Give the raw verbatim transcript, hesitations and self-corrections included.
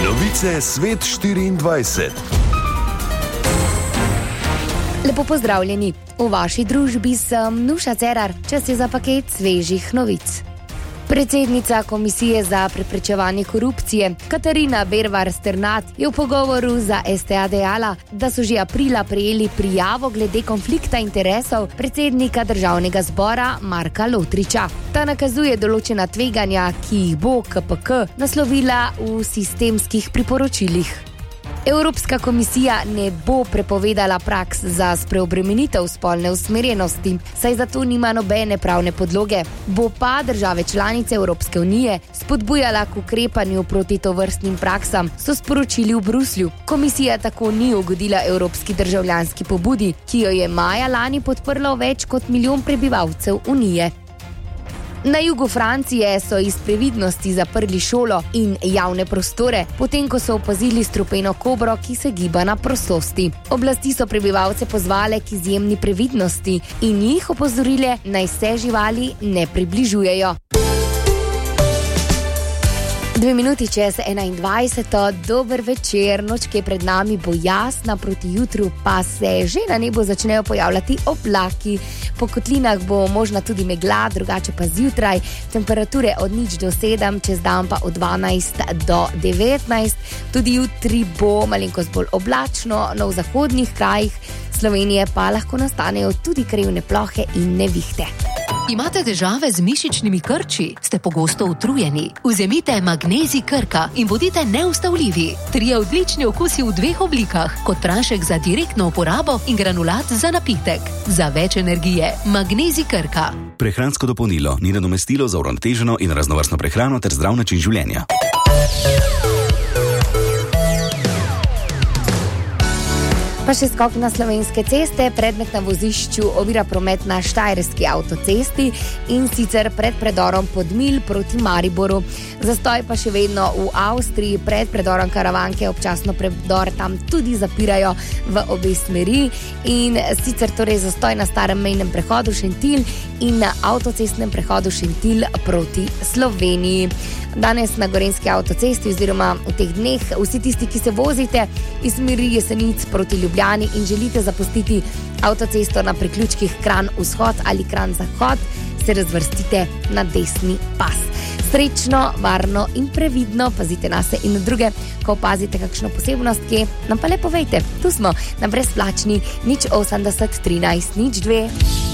Novice Svet štiriindvajset. Lepo pozdravljeni. V vaši družbi sem Nuša Cerar. Čas je za paket svežih novic. Predsednica Komisije za preprečevanje korupcije Katarina Bervar Sternat je v pogovoru za S T A dejala, da so že aprila prejeli prijavo glede konflikta interesov predsednika Državnega zbora Marka Lotriča. Ta nakazuje določena tveganja, ki jih bo K P K naslovila v sistemskih priporočilih. Evropska komisija ne bo prepovedala praks za spreobremenitev spolne usmerjenosti, saj zato nima nobene pravne podloge. Bo pa države članice Evropske unije spodbujala k ukrepanju proti tovrstnim praksam, so sporočili v Bruslju. Komisija tako ni ugodila evropski državljanski pobudi, ki jo je maja lani podprlo več kot milijon prebivalcev Unije. Na jugu Francije so iz previdnosti zaprli šolo in javne prostore, potem ko so opazili strupeno kobro, ki se giba na prostosti. Oblasti so prebivalce pozvale k izjemni previdnosti in jih opozorile, naj se živali ne približujejo. Dve minuti čez enaindvajseto, dober večer, noč, ki je pred nami, bo jasna, proti jutru pa se že na nebu začnejo pojavljati oblaki. Po kotlinah bo možna tudi megla, drugače pa zjutraj, temperature od nič do sedem, čez dan pa od dvanajst do devetnajst. Tudi jutri bo malenkost bolj oblačno, no v zahodnih krajih Slovenije pa lahko nastanejo tudi krivne plohe in nevihte. Imate težave z mišičnimi krči? Ste pogosto utrujeni? Vzemite Magnezij Krka in bodite neustavljivi. Trije odlični okusi v dveh oblikah, kot prašek za direktno uporabo in granulat za napitek. Za več energije, Magnezij Krka. Prehransko dopolnilo ni nadomestilo za uravnoteženo in raznovrstno prehrano ter zdrav način življenja. Pa še skok na slovenske ceste, predmet na vozišču ovira promet na Štajerski avtocesti in sicer pred predorom Podmilj proti Mariboru. Zastoj pa še vedno v Avstriji, pred predorom Karavanke, občasno predor tam tudi zapirajo v obe smeri in sicer torej zastoj na starem mejnem prehodu Šentilj in na avtocestnem prehodu Šentilj proti Sloveniji. Danes na Gorenjski avtocesti oziroma v teh dneh vsi tisti, ki se vozite iz smeri Jesenic proti Ljubljani in želite zapustiti avtocesto na priključkih Kranj vzhod ali Kranj zahod, se razvrstite na desni pas. Srečno, varno in previdno, pazite nase in na druge. Ko opazite kakšno posebnost, kje, nam pa le povejte. Tu smo na brezplačni nič osemdeset trinajst nič dve.